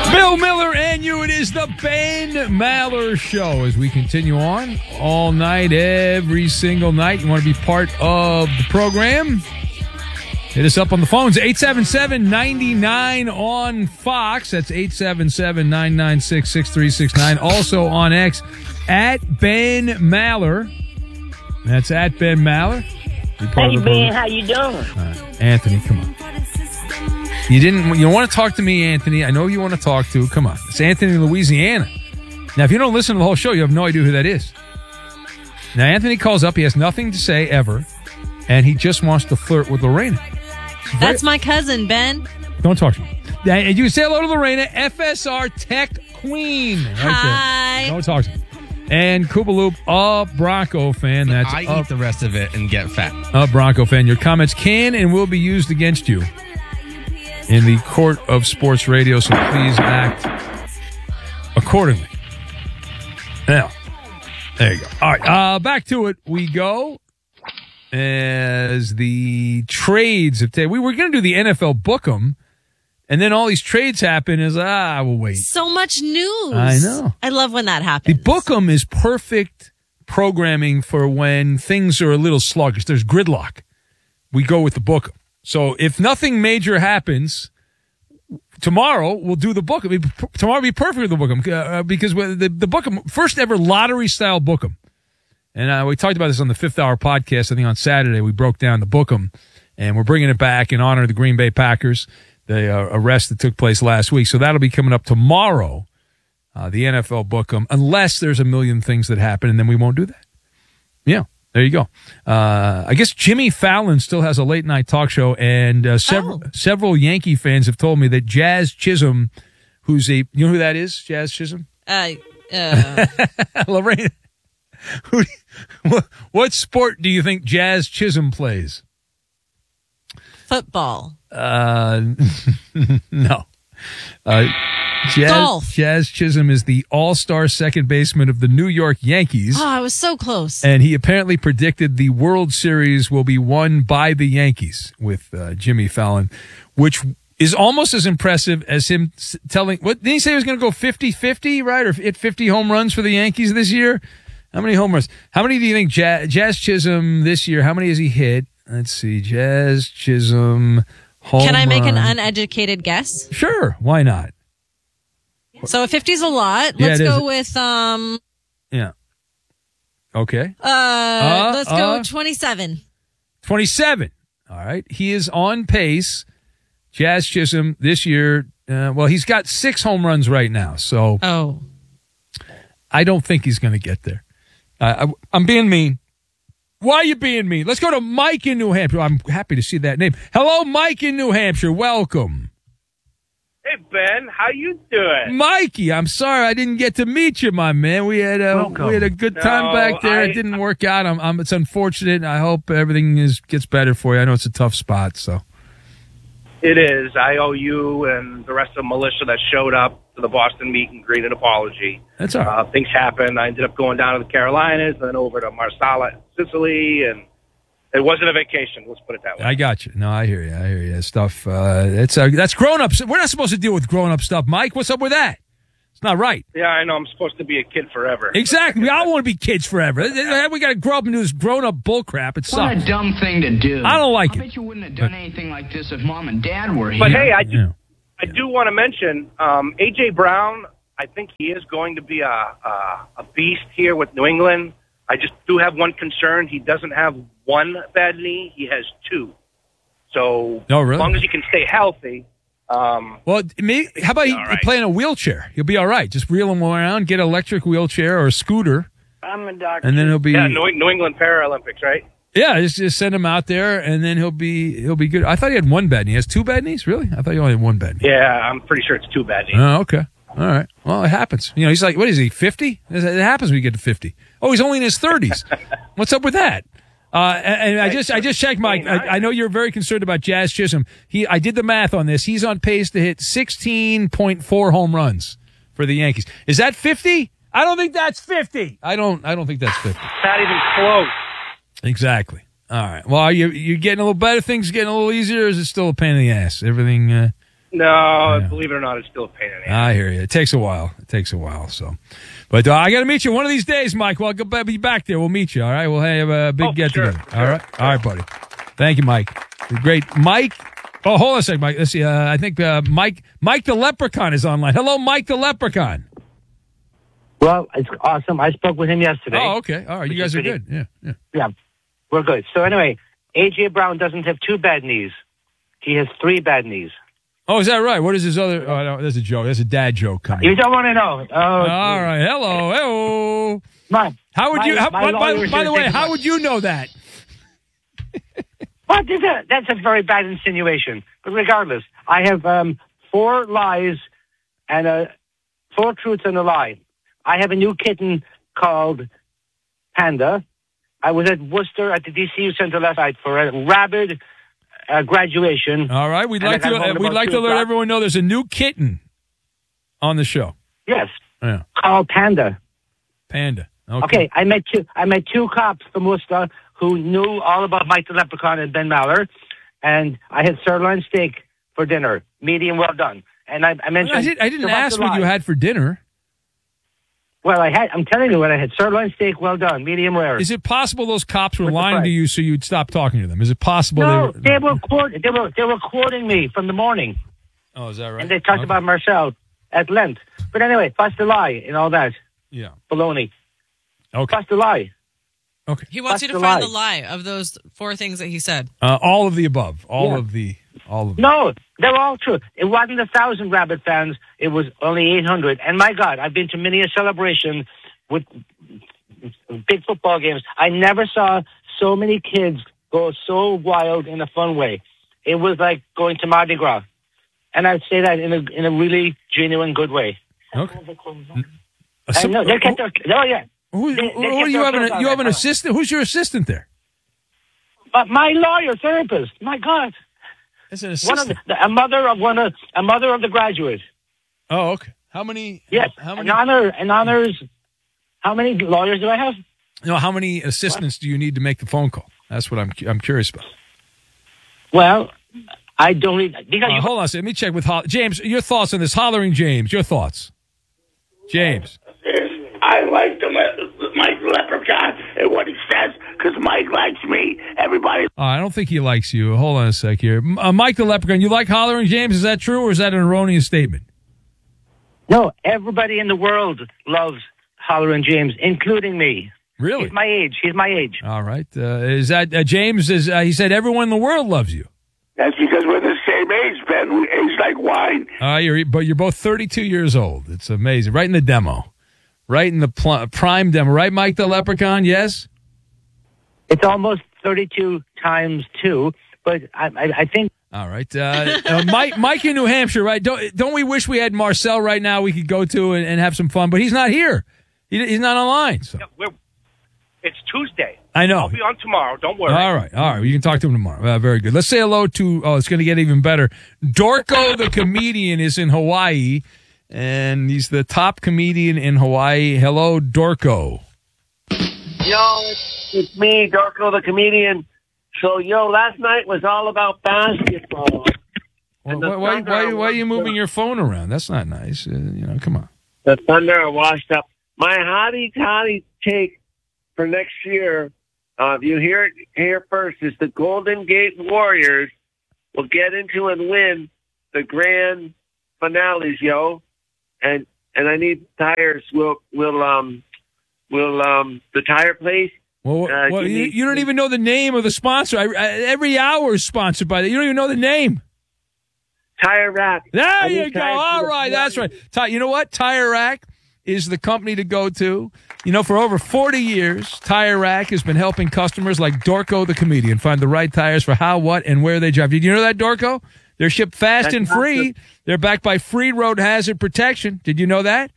Bill Miller and you. It is the Ben Maller Show as we continue on all night, every single night. You want to be part of the program? Hit us up on the phones, 877-99 on Fox. That's 877-996-6369. Also on X, at Ben Maller. That's at Ben Maller. Hey, Ben, how you doing? Anthony, come on. You want to talk to me, Anthony. I know you want to talk to. Come on. It's Anthony in Louisiana. Now, if you don't listen to the whole show, you have no idea who that is. Now, Anthony calls up. He has nothing to say ever, and he just wants to flirt with Lorena. That's my cousin, Ben. Don't talk to me. And you can say hello to Lorena, FSR Tech Queen. Right Hi. there. Don't talk to me. And Koopaloop, a Bronco fan. That's I eat the rest of it and get fat. A Bronco fan. Your comments can and will be used against you in the court of sports radio, so please act accordingly. Now, there you go. All right, back to it we go. As the trades have taken, we were going to do the NFL Book'em, and then all these trades happen. We'll wait. So much news. I know. I love when that happens. The Book'em is perfect programming for when things are a little sluggish. There's gridlock. We go with the Book'em. So if nothing major happens, tomorrow we'll do the Book'em. Tomorrow will be perfect with the Book'em because the Book'em, first ever lottery-style Book'em. And we talked about this on the Fifth Hour podcast. I think on Saturday we broke down the Book'em, and we're bringing it back in honor of the Green Bay Packers, the arrest that took place last week. So that'll be coming up tomorrow, the NFL Book'em, unless there's a million things that happen, and then we won't do that. Yeah, there you go. I guess Jimmy Fallon still has a late-night talk show, and several Yankee fans have told me that Jazz Chisholm, you know who that is, Jazz Chisholm? Lorraine. What sport do you think Jazz Chisholm plays? Football. No. Golf. Jazz Chisholm is the all-star second baseman of the New York Yankees. Oh, I was so close. And he apparently predicted the World Series will be won by the Yankees with Jimmy Fallon, which is almost as impressive as him telling... What did he say he was going to go 50-50, right? Or hit 50 home runs for the Yankees this year? How many home runs? How many do you think Jazz Chisholm this year, how many has he hit? Let's see. Jazz Chisholm home Can I make run. an uneducated guess? Sure. Why not? So 50 is a lot. Yeah, Let's it is. go with Yeah. Okay. let's go 27. 27. All right. He is on pace. Jazz Chisholm this year. He's got 6 home runs right now. So I don't think he's going to get there. I'm being mean. Why are you being mean? Let's go to Mike in New Hampshire. I'm happy to see that name. Hello, Mike in New Hampshire. Welcome. Hey, Ben. How you doing? Mikey, I'm sorry I didn't get to meet you, my man. We had a good time back there. It didn't work out. It's unfortunate. I hope everything gets better for you. I know it's a tough spot, so. It is. I owe you and the rest of the militia that showed up to the Boston meet and greet an apology. That's all right. Things happened. I ended up going down to the Carolinas, then over to Marsala, Sicily, and it wasn't a vacation. Let's put it that way. I got you. No, I hear you. Stuff. That's grown-ups. We're not supposed to deal with grown-up stuff, Mike. What's up with that? It's not right. Yeah, I know. I'm supposed to be a kid forever. Exactly. We all want to be kids forever. We got to grow up and do this grown-up bull crap. It sucks. What a dumb thing to do. I don't like it. I bet you wouldn't have done anything like this if Mom and Dad were here. But hey, I do want to mention A.J. Brown. I think he is going to be a beast here with New England. I just do have one concern. He doesn't have one bad knee. He has 2. So really? As long as he can stay healthy. How about he play in a wheelchair? He'll be all right. Just reel him around, get an electric wheelchair or a scooter. I'm a doctor. And then he'll be... Yeah, New England Paralympics, right? Yeah, just send him out there, and then he'll be good. I thought he had 1 bad knee. He has 2 bad knees? Really? I thought he only had 1 bad knee. Yeah, I'm pretty sure it's 2 bad knees. Oh, okay. All right. Well, it happens. He's like, what is he, 50? It happens when you get to 50. Oh, he's only in his 30s. What's up with that? And I just checked, Mike. I know you're very concerned about Jazz Chisholm. I did the math on this. He's on pace to hit 16.4 home runs for the Yankees. Is that 50? I don't think that's 50. I don't think that's 50. Not even close. Exactly. All right. Well, you're getting a little better. Things getting a little easier. Or is it still a pain in the ass? Everything No, believe it or not, it's still a pain in the ass. I hear you. It takes a while. So, but I got to meet you one of these days, Mike. Well, I'll be back there. We'll meet you. All right. We'll have a big get together. All right. All right, buddy. Thank you, Mike. Great, Mike. Oh, hold on a second, Mike. Let's see. I think Mike the Leprechaun is online. Hello, Mike the Leprechaun. Well, it's awesome. I spoke with him yesterday. Oh, okay. All right. You guys are good. Yeah, we're good. So anyway, A.J. Brown doesn't have 2 bad knees. He has 3 bad knees. Oh, is that right? What is his other? Oh, no, that's a joke. That's a dad joke coming. You don't want to know. Oh, all right. Hello. How would you? By the way, how would you know that? What is that? That's a very bad insinuation. But regardless, I have 4 lies and 4 truths and a lie. I have a new kitten called Panda. I was at Worcester at the DCU Center last night for a rabid graduation. All right, we'd like to let everyone know there's a new kitten on the show. Yes. Yeah. Called Panda. Panda. Okay. I met 2 cops from Worcester who knew all about Mike the Leprechaun and Ben Maller, and I had sirloin steak for dinner, medium well done. And I mentioned I didn't ask what you had for dinner. Well, I'm telling you what I had: sirloin steak, well done, medium rare. Is it possible those cops were lying to you so you'd stop talking to them? Is it possible? No, they were quoting me from the morning. Oh, is that right? And they talked about Marcel at length. But anyway, bust the lie and all that. Yeah. Baloney. Okay. Bust the lie. Okay. He wants you to find the lie of those 4 things that he said. All of the above. All of them. No, they're all true. It wasn't 1,000 Rabbit fans. It was only 800. And my God, I've been to many a celebration with big football games. I never saw so many kids go so wild in a fun way. It was like going to Mardi Gras. And I'd say that in a really genuine, good way. Okay. No, they kept their... Oh, yeah. Who you have an assistant? Who's your assistant there? My lawyer, therapist. My God. It's an assistant. A mother of the graduate. Oh, okay. How many? Yes. How many? An honors. How many lawyers do I have? No. How many assistants do you need to make the phone call? That's what I'm curious about. Well, I don't need. Hold on a second. Let me check with James. Your thoughts on this? Hollering James. Your thoughts, James. I like Mike Leprechaun and what he says because Mike likes me. Everybody. I don't think he likes you. Hold on a sec here. Mike the Leprechaun, you like Hollering James? Is that true or is that an erroneous statement? No, everybody in the world loves Hollering James, including me. Really? He's my age. All right. Is that James? He said everyone in the world loves you. That's because we're the same age, Ben. We age like wine. But you're both 32 years old. It's amazing. Right in the demo. Right in the prime demo. Right, Mike the Leprechaun? Yes? It's almost 32 times 2, but I think... All right. Mike in New Hampshire, right? Don't we wish we had Marcel right now we could go to and have some fun, but he's not here. He's not online. So. Yeah, it's Tuesday. I know. I'll be on tomorrow. Don't worry. All right. You can talk to him tomorrow. Very good. Let's say hello to, it's going to get even better. Dorko the comedian is in Hawaii, and he's the top comedian in Hawaii. Hello, Dorko. Yo, it's me, Dorko the comedian. So, last night was all about basketball. Well, why are you moving your phone around? That's not nice. Come on. The Thunder are washed up. My hottie take for next year, you hear it here first, is the Golden Gate Warriors will get into and win the grand finales, yo. And I need tires. Will the tire place? Well, you don't even know the name of the sponsor. Every hour is sponsored by that. You don't even know the name. Tire Rack. There you go. All right, that's right. You know what? Tire Rack is the company to go to. For over 40 years, Tire Rack has been helping customers like Dorko the comedian find the right tires for how, what, and where they drive. Did you know that, Dorko? They're shipped fast and free. They're backed by free road hazard protection. Did you know that?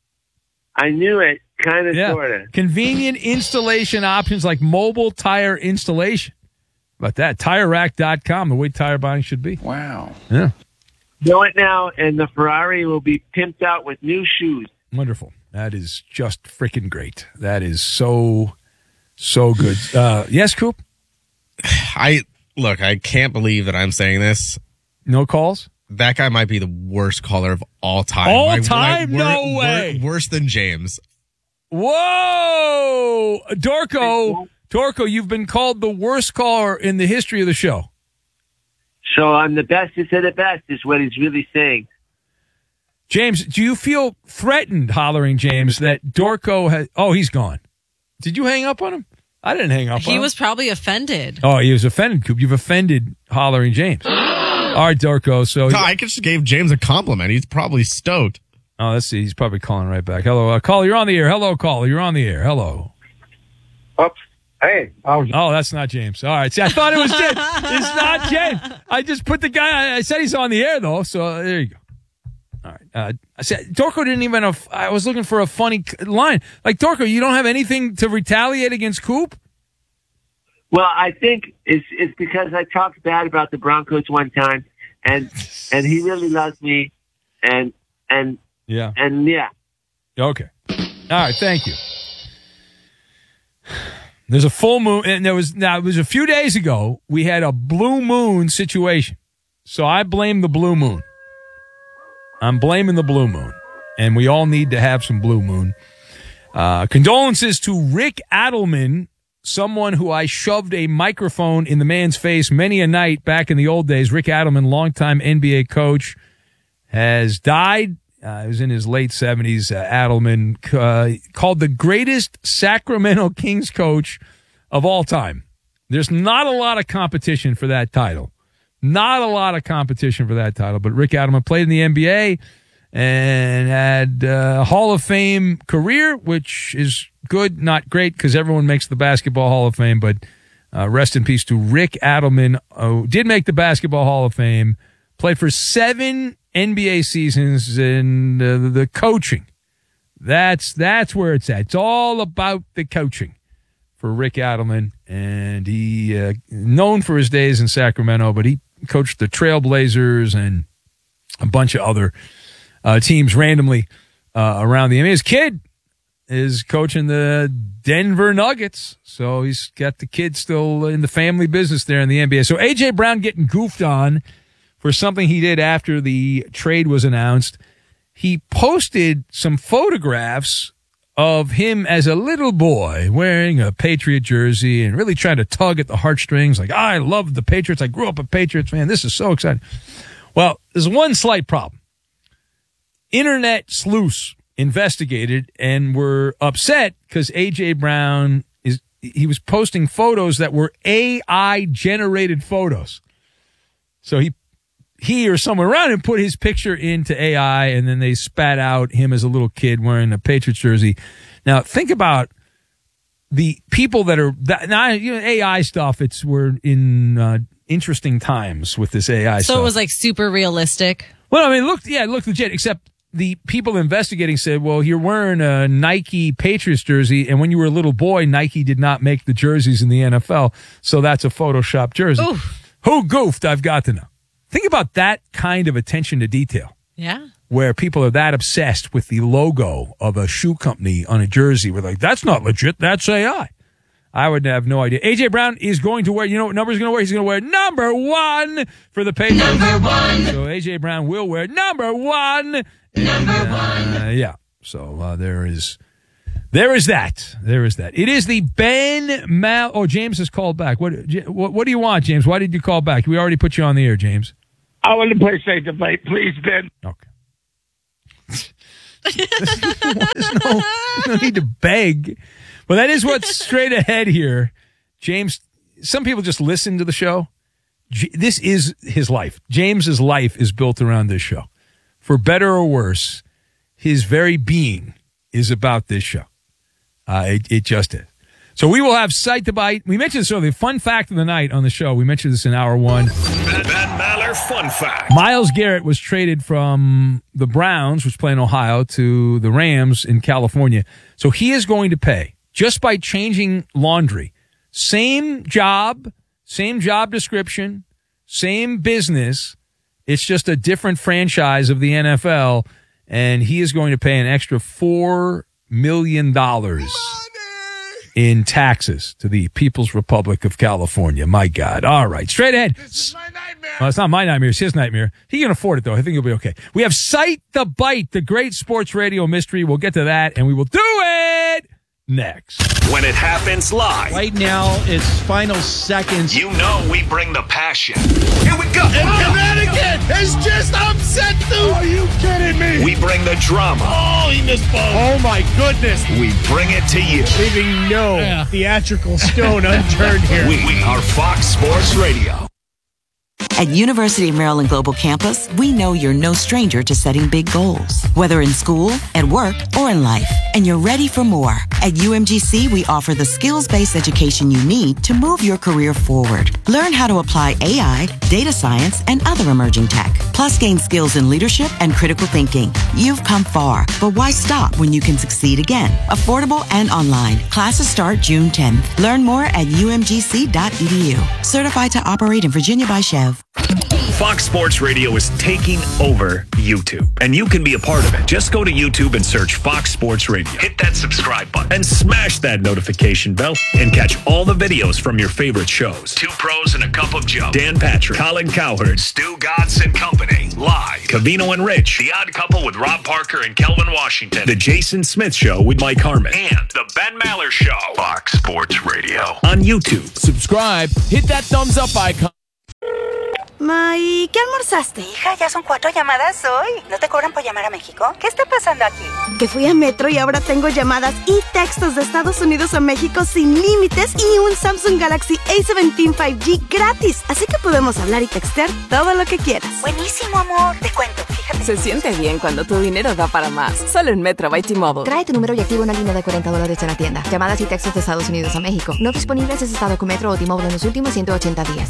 I knew it, kind of, sort of. Convenient installation options like mobile tire installation. How about that? TireRack.com, the way tire buying should be. Wow. Yeah. Know it now, and the Ferrari will be pimped out with new shoes. Wonderful. That is just freaking great. That is so good. Yes, Coop? I can't believe that I'm saying this. No calls? that guy might be the worst caller of all time. All time? No way. Worse than James. Whoa! Dorco, you've been called the worst caller in the history of the show. So I'm the bestest of the best is what he's really saying. James, do you feel threatened, hollering James, that Dorco has... Oh, he's gone. Did you hang up on him? I didn't hang up on him. He was probably offended. Oh, he was offended, Coop. You've offended hollering James. All right, Dorco. So No, I just gave James a compliment. He's probably stoked. Oh, let's see. He's probably calling right back. Hello, caller. You're on the air. Hello, caller. You're on the air. Hello. Oops. Hey. Oh, that's not James. All right. See, I thought it was James. It's not James. I just put the guy. I said he's on the air though. So there you go. All right. I said Dorco didn't even have. I was looking for a funny line. Like Dorco, you don't have anything to retaliate against Coop? Well, I think it's because I talked bad about the Broncos one time, and he really loves me, and yeah. Okay. All right. Thank you. There's a full moon, and it was a few days ago. We had a blue moon situation, so I blame the blue moon. I'm blaming the blue moon, and we all need to have some blue moon. Condolences to Rick Adelman, someone who I shoved a microphone in the man's face many a night back in the old days. Rick Adelman, longtime NBA coach, has died. He was in his late 70s. Adelman, called the greatest Sacramento Kings coach of all time. There's not a lot of competition for that title. But Rick Adelman played in the NBA and had a Hall of Fame career, which is good, not great, because everyone makes the Basketball Hall of Fame. But rest in peace to Rick Adelman, who did make the Basketball Hall of Fame, played for 7 NBA seasons, and the coaching. That's where it's at. It's all about the coaching for Rick Adelman, and he known for his days in Sacramento, but he coached the Trailblazers and a bunch of other teams randomly around the NBA. His kid is coaching the Denver Nuggets, so he's got the kid still in the family business there in the NBA. So A.J. Brown getting goofed on for something he did after the trade was announced. He posted some photographs of him as a little boy wearing a Patriot jersey and really trying to tug at the heartstrings. Like, I love the Patriots. I grew up a Patriots fan. This is so exciting. Well, there's one slight problem. Internet sleuths investigated and were upset because A.J. Brown he was posting photos that were AI-generated photos. So he or someone around him put his picture into AI, and then they spat out him as a little kid wearing a Patriots jersey. Now, think about the people that are now, AI stuff. We're in interesting times with this AI stuff. So it was like super realistic. Well, I mean, it looked legit, except the people investigating said, well, you're wearing a Nike Patriots jersey, and when you were a little boy, Nike did not make the jerseys in the NFL, so that's a Photoshop jersey. Oof. Who goofed? I've got to know. Think about that kind of attention to detail. Yeah. Where people are that obsessed with the logo of a shoe company on a jersey. We're like, that's not legit. That's AI. I would have no idea. A.J. Brown is going to wear, you know what number he's going to wear? He's going to wear number 1 for the Patriots. Number 1. So A.J. Brown will wear number 1. Number 1. Yeah. So there is that. It is the Ben Mal. Oh, James has called back. What do you want, James? Why did you call back? We already put you on the air, James. I want to play Say Debate, please, Ben. Okay. There's no need to beg. Well, that is what's straight ahead here. James, some people just listen to the show. This is his life. James's life is built around this show. For better or worse, his very being is about this show. It just is. So we will have Sight to Bite. We mentioned this earlier. Fun fact of the night on the show. We mentioned this in hour 1. Ben Maller fun fact. Myles Garrett was traded from the Browns, which play in Ohio, to the Rams in California. So he is going to pay, just by changing laundry, same job description, same business. It's just a different franchise of the NFL, and he is going to pay an extra $4 million in taxes to the People's Republic of California. My God. All right. Straight ahead. This is my nightmare. Well, it's not my nightmare. It's his nightmare. He can afford it, though. I think he'll be okay. We have Cite the Bite, the great sports radio mystery. We'll get to that, and we will do it next. When it happens live. Right now, it's final seconds. You know we bring the passion. Here we go. And Connecticut has just upset the... Are you kidding me? We bring the drama. Oh, he missed both. Oh, my goodness. We bring it to you. Leaving no theatrical stone unturned here. We are Fox Sports Radio. At University of Maryland Global Campus, we know you're no stranger to setting big goals, whether in school, at work, or in life, and you're ready for more. At UMGC, we offer the skills-based education you need to move your career forward. Learn how to apply AI, data science, and other emerging tech, plus gain skills in leadership and critical thinking. You've come far, but why stop when you can succeed again? Affordable and online. Classes start June 10th. Learn more at umgc.edu. Certified to operate in Virginia by Chev. Fox Sports Radio is taking over YouTube, and you can be a part of it. Just go to YouTube and search Fox Sports Radio. Hit that subscribe button and smash that notification bell and catch all the videos from your favorite shows. Two Pros and a Cup of Joe. Dan Patrick, Colin Cowherd, Stu Godson and Company. Live. Cavino and Rich. The Odd Couple with Rob Parker and Kelvin Washington. The Jason Smith Show with Mike Harmon. And The Ben Maller Show. Fox Sports Radio. On YouTube. Subscribe. Hit that thumbs up icon. Ma, ¿y qué almorzaste? Hija, ya son 4 llamadas hoy. ¿No te cobran por llamar a México? ¿Qué está pasando aquí? Que fui a Metro y ahora tengo llamadas y textos de Estados Unidos a México sin límites y un Samsung Galaxy A17 5G gratis. Así que podemos hablar y textear todo lo que quieras. Buenísimo, amor. Te cuento, fíjate. Se siente bien cuando tu dinero da para más. Solo en Metro by T-Mobile. Trae tu número y activa una línea de $40 en la tienda. Llamadas y textos de Estados Unidos a México. No disponibles en estado con Metro o T-Mobile en los últimos 180 días.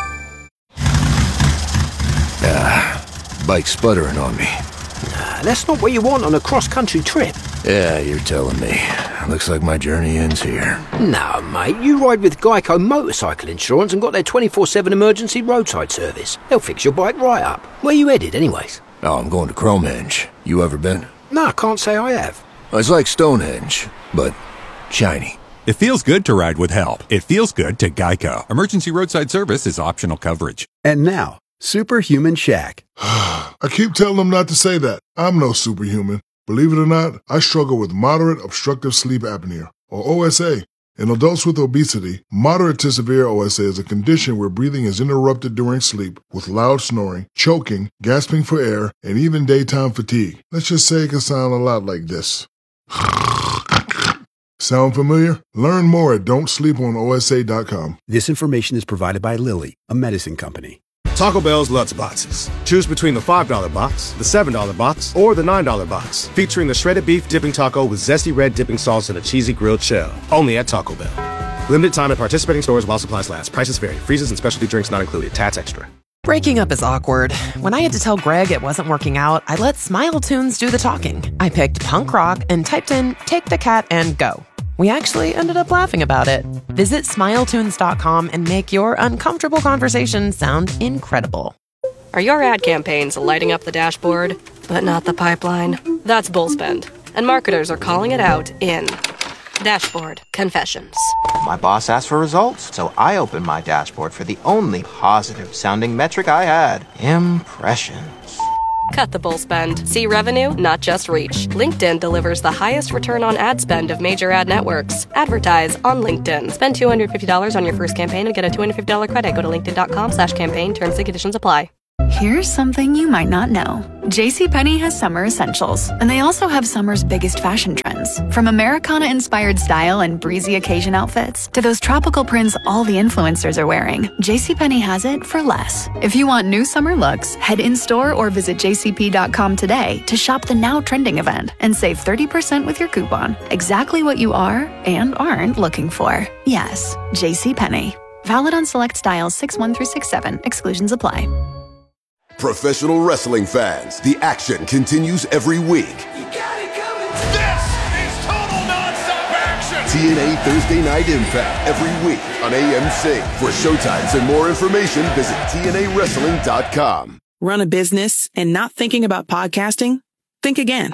Bike's sputtering on me. Nah, that's not what you want on a cross-country trip. Yeah, you're telling me. Looks like my journey ends here. No, mate, you ride with Geico Motorcycle Insurance and got their 24/7 emergency roadside service. They'll fix your bike right up. Where you headed, anyways? Oh, I'm going to Cromehenge. You ever been? No, I can't say I have. It's like Stonehenge, but shiny. It feels good to ride with help. It feels good to Geico. Emergency roadside service is optional coverage. And now, Superhuman Shaq. I keep telling them not to say that. I'm no superhuman. Believe it or not, I struggle with moderate obstructive sleep apnea, or OSA. In adults with obesity, moderate to severe OSA is a condition where breathing is interrupted during sleep with loud snoring, choking, gasping for air, and even daytime fatigue. Let's just say it can sound a lot like this. Sound familiar? Learn more at don'tsleeponosa.com. This information is provided by Lilly, a medicine company. Taco Bell's Lutz Boxes. Choose between the $5 box, the $7 box, or the $9 box, featuring the shredded beef dipping taco with zesty red dipping sauce and a cheesy grilled shell. Only at Taco Bell. Limited time at participating stores while supplies last. Prices vary. Freezes and specialty drinks not included. Tats extra. Breaking up is awkward. When I had to tell Greg it wasn't working out, I let Smile Tunes do the talking. I picked punk rock and typed in "Take the Cat and Go." We actually ended up laughing about it. Visit SmileTunes.com and make your uncomfortable conversation sound incredible. Are your ad campaigns lighting up the dashboard, but not the pipeline? That's Bullspend, and marketers are calling it out in Dashboard Confessions. My boss asked for results, so I opened my dashboard for the only positive-sounding metric I had: impressions. Cut the bull spend. See revenue, not just reach. LinkedIn delivers the highest return on ad spend of major ad networks. Advertise on LinkedIn. Spend $250 on your first campaign and get a $250 credit. Go to linkedin.com/campaign. Terms and conditions apply. Here's something you might not know. JCPenney has summer essentials, and they also have summer's biggest fashion trends. From Americana-inspired style and breezy occasion outfits to those tropical prints all the influencers are wearing, JCPenney has it for less. If you want new summer looks, head in-store or visit jcp.com today to shop the now trending event and save 30% with your coupon. Exactly what you are and aren't looking for. Yes, JCPenney. Valid on select styles 6-1 through 6-7. Exclusions apply. Professional wrestling fans, the action continues every week. This is total nonstop action. TNA Thursday Night Impact every week on AMC. For showtimes and more information, visit TNAWrestling.com. Run a business and not thinking about podcasting? Think again.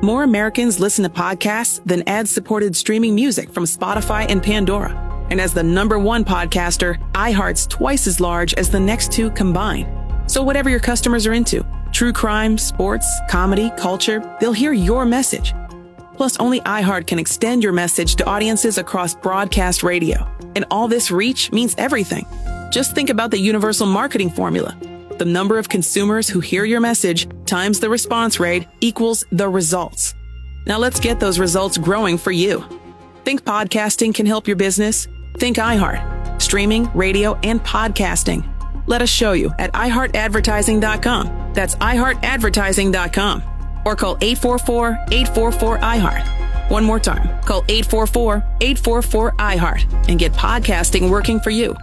More Americans listen to podcasts than ad-supported streaming music from Spotify and Pandora. And as the #1 podcaster, iHeart's twice as large as the next two combined. So whatever your customers are into, true crime, sports, comedy, culture, they'll hear your message. Plus, only iHeart can extend your message to audiences across broadcast radio. And all this reach means everything. Just think about the universal marketing formula. The number of consumers who hear your message times the response rate equals the results. Now let's get those results growing for you. Think podcasting can help your business? Think iHeart. Streaming, radio, and podcasting. Let us show you at iHeartAdvertising.com. That's iHeartAdvertising.com. Or call 844-844-iHeart. One more time. Call 844-844-iHeart and get podcasting working for you.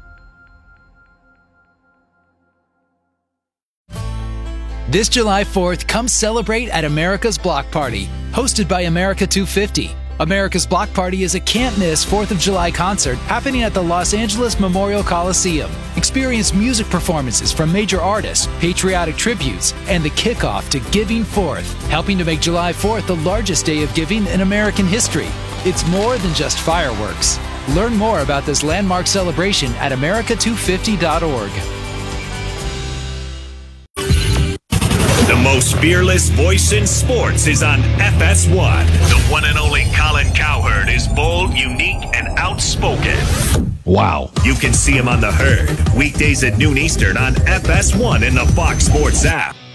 This July 4th, come celebrate at America's Block Party, hosted by America 250. America's Block Party is a can't-miss 4th of July concert happening at the Los Angeles Memorial Coliseum. Experience music performances from major artists, patriotic tributes, and the kickoff to Giving Forth, helping to make July 4th the largest day of giving in American history. It's more than just fireworks. Learn more about this landmark celebration at america250.org. The most fearless voice in sports is on FS1. The one and only Colin Cowherd is bold, unique, and outspoken. Wow. You can see him on The Herd, weekdays at noon Eastern on FS1 in the Fox Sports app.